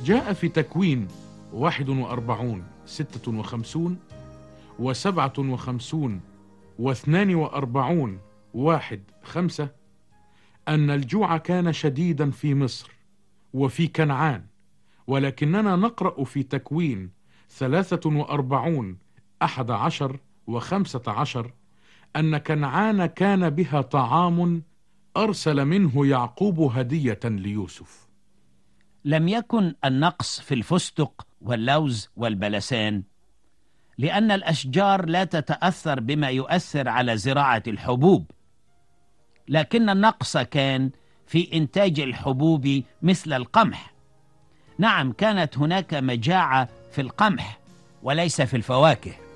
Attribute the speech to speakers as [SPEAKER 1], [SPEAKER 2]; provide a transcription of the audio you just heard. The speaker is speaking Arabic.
[SPEAKER 1] جاء في تكوين 41 56 و57 و42 1 5 أن الجوع كان شديدا في مصر وفي كنعان، ولكننا نقرأ في تكوين 43 11 و15 أن كنعان كان بها طعام أرسل منه يعقوب هدية ليوسف.
[SPEAKER 2] لم يكن النقص في الفستق واللوز والبلسان، لأن الأشجار لا تتأثر بما يؤثر على زراعة الحبوب، لكن النقص كان في إنتاج الحبوب مثل القمح. نعم، كانت هناك مجاعة في القمح وليس في الفواكه.